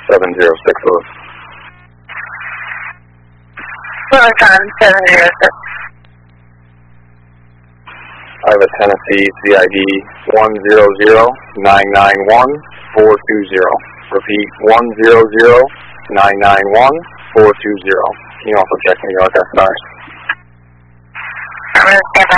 706 Lewis. Lewis on 706. I have a Tennessee CID 100-991-420. Repeat, 100-991-420. Can you also check New York SR? I'm going to stand by.